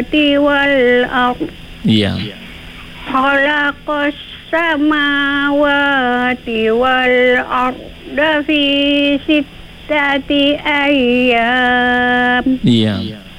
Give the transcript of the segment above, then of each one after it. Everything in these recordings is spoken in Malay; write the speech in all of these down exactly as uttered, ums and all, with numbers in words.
wal ardh. Ya. Khalaqas samawati wal arda fi sittati ayyam. Ya.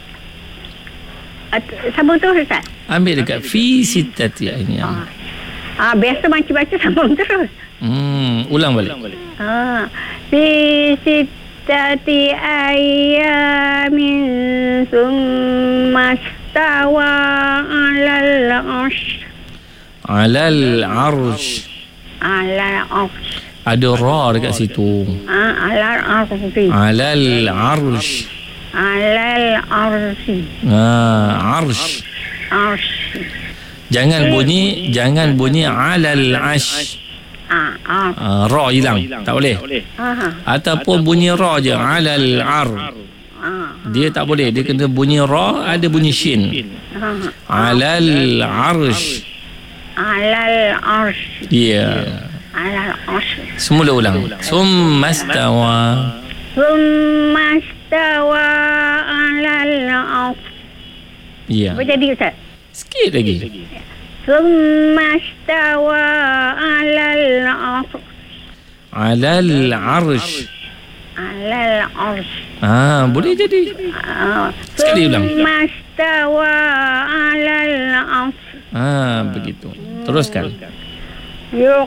At- Sambung terus Ustaz. Ambil dekat fi sittati ayyam. Ah, biasa macam baca sambung terus. Hmm, ulang balik. Ah, fi sittati ayyamin summa stawa 'alal 'arsy. Alal arsh. 'Alal 'arsy. Ada ra dekat situ. Ah, 'alal 'arsy. Alal arsh. 'Alal 'arsy. Ha, arsh. 'Arsy. Jangan bunyi, jangan bunyi alal ash. Ah, ah. Uh, ra hilang. Tak boleh. Ah, Ataupun bunyi ra je, alal ar. ah. Dia tak boleh. Dia kena bunyi ra, ada bunyi shin. Ah. Alal arsh. 'Alal 'arsy. Ya. 'Alal 'arsy. Semula ulang. Summa stawa. Summa stawa 'alal 'arsy. Ya. Apa jadi Ustaz? Sikit lagi. Summa stawa 'alal 'arsy. Alal arsh. 'Alal 'arsy. Ah, boleh jadi. Ah. Sekali ulang. Summa stawa 'alal 'arsy. Ah, begitu. Teruskan.